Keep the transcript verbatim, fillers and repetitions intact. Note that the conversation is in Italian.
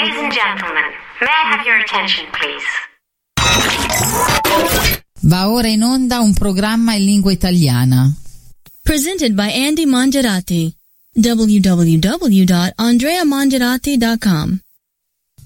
Ladies and gentlemen, may I have your attention, please? Va ora in onda un programma in lingua italiana. Presented by Andy Mangiarati. w w w dot andrea mangiarati dot com